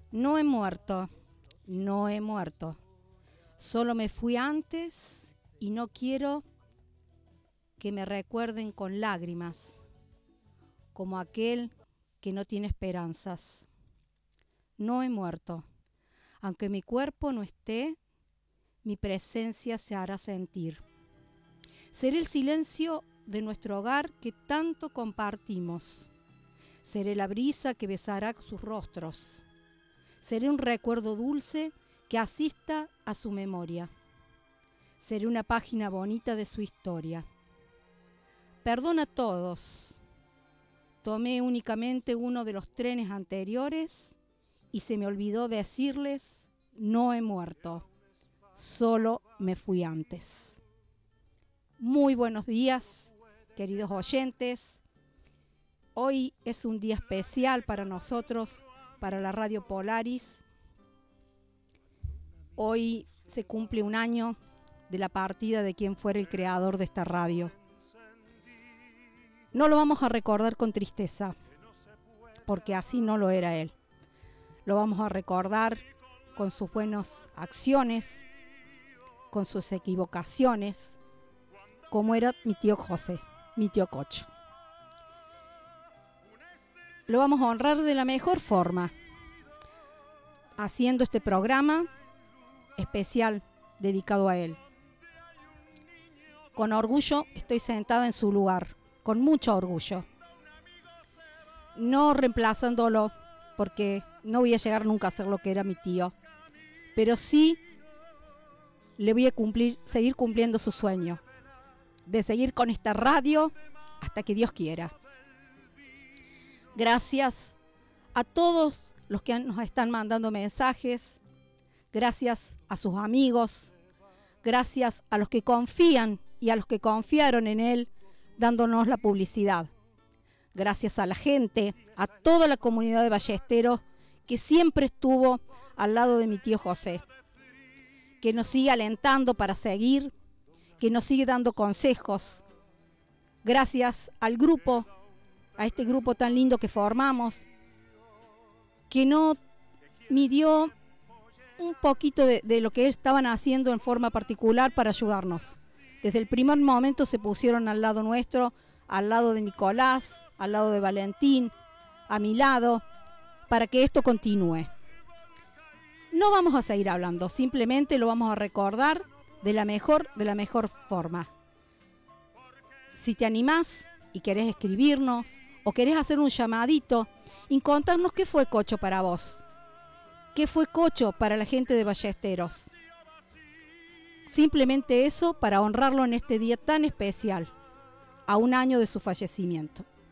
No he muerto, no he muerto. Solo me fui antes y no quiero que me recuerden con lágrimas, como aquel que no tiene esperanzas. No he muerto. Aunque mi cuerpo no esté, mi presencia se hará sentir. Seré el silencio de nuestro hogar que tanto compartimos. Seré la brisa que besará sus rostros. Seré un recuerdo dulce que asista a su memoria. Seré una página bonita de su historia. Perdona a todos. Tomé únicamente uno de los trenes anteriores y se me olvidó decirles, no he muerto, solo me fui antes. Muy buenos días, queridos oyentes. Hoy es un día especial para nosotros, para la Radio Polaris. Hoy se cumple un año de la partida de quien fuera el creador de esta radio. No lo vamos a recordar con tristeza, porque así no lo era él. Lo vamos a recordar con sus buenas acciones, con sus equivocaciones, como era mi tío José, mi tío Cocho. Lo vamos a honrar de la mejor forma, haciendo este programa especial dedicado a él. Con orgullo estoy sentada en su lugar, con mucho orgullo. No reemplazándolo, porque no voy a llegar nunca a ser lo que era mi tío, pero sí le voy a seguir cumpliendo su sueño, de seguir con esta radio hasta que Dios quiera. Gracias a todos los que nos están mandando mensajes, gracias a sus amigos, gracias a los que confían y a los que confiaron en él, dándonos la publicidad. Gracias a la gente, a toda la comunidad de Ballesteros que siempre estuvo al lado de mi tío José, que nos sigue alentando para seguir, que nos sigue dando consejos. Gracias al grupo, a este grupo tan lindo que formamos, que no midió un poquito de lo que estaban haciendo en forma particular para ayudarnos. Desde el primer momento se pusieron al lado nuestro, al lado de Nicolás, al lado de Valentín, a mi lado, para que esto continúe. No vamos a seguir hablando, simplemente lo vamos a recordar de la mejor forma. Si te animás y querés escribirnos o querés hacer un llamadito y contarnos qué fue Cocho para vos, qué fue Cocho para la gente de Ballesteros. Simplemente eso para honrarlo en este día tan especial, a un año de su fallecimiento.